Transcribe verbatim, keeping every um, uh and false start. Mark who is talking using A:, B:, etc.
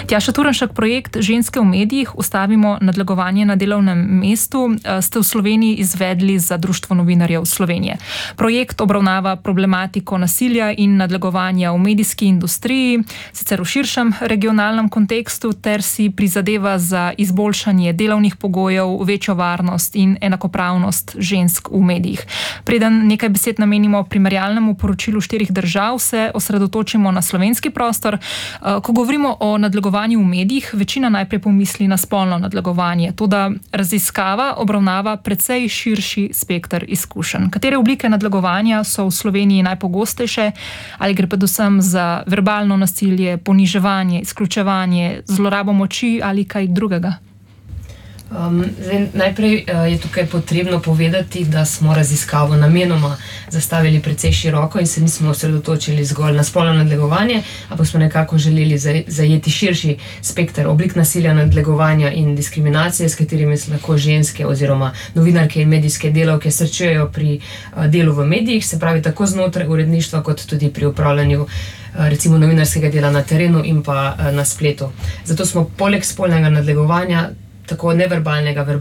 A: Tjaša Turnšek, projekt Ženske v medijih, ustavimo nadlegovanje na delovnem mestu, ste v Sloveniji izvedli za Društvo novinarjev Slovenije. Projekt obravnava problematiko nasilja in nadlegovanja v medijski industriji, sicer v širšem regionalnem kontekstu, ter si prizadeva za izboljšanje delovnih pogojev, večjo varnost in enakopravnost žensk v medijih. Preden nekaj besed namenimo primerjalnemu poročilu štirih držav, se osredotočimo na slovenski prostor. Ko govorimo o nadlegovanju v medijih, večina najprej pomisli na spolno nadlegovanje. Toda raziskava obravnava precej širši spekter izkušenj. Katere oblike nadlegovanja so v Sloveniji najpogostejše? Ali gre predvsem za verbalno nasilje, poniževanje, izključevanje, zlorabo moči ali kaj drugega?
B: Um, zdaj, najprej uh, je tukaj potrebno povedati, da smo raziskavo namenoma zastavili precej široko in se nismo osredotočili zgolj na spolno nadlegovanje, ampak smo nekako želeli zajeti širši spekter oblik nasilja, nadlegovanja in diskriminacije, s katerimi se lahko ženske oziroma novinarke in medijske delavke srečujejo pri uh, delu v medijih, se pravi tako znotraj uredništva kot tudi pri upravljanju uh, recimo novinarskega dela na terenu in pa uh, na spletu. Zato smo poleg spolnega nadlegovanja tako neverbalnega,